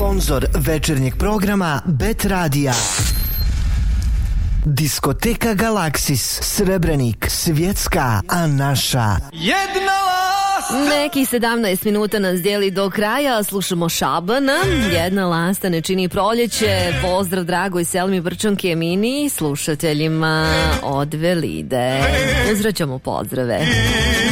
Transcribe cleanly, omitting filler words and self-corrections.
Sponzor večernjeg programa Bet Radija. Diskoteka Galaksis, Srebrenik, svjetska, a naša. Jedna lasta. Neki 17 minuta nas dijeli do kraja. Slušamo Šabana. Jedna lasta ne čini proljeće. Pozdrav dragoj Selmi Brčanki Emini, slušateljima od Velide. Uzvraćamo pozdrave.